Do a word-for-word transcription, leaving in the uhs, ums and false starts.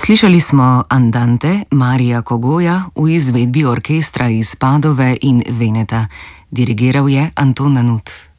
Slišali smo Andante Marija Kogoja v izvedbi orkestra iz Padove in Veneta. Dirigiral je Anton Nanut.